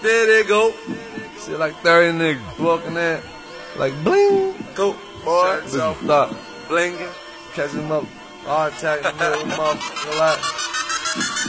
There they go. See like 30 niggas walking there, like bling. Go, boy. Stop blinging, catch him up, hard attack in the middle of the motherfucker.